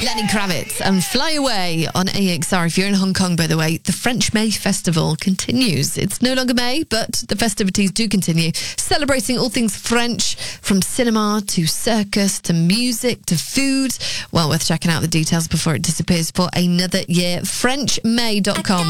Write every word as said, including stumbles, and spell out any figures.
Lenny Kravitz and Fly Away on A X R. If you're in Hong Kong, by the way, the French May Festival continues. It's no longer May, but the festivities do continue, celebrating all things French, from cinema to circus to music to food. Well worth checking out the details before it disappears for another year. French May dot com.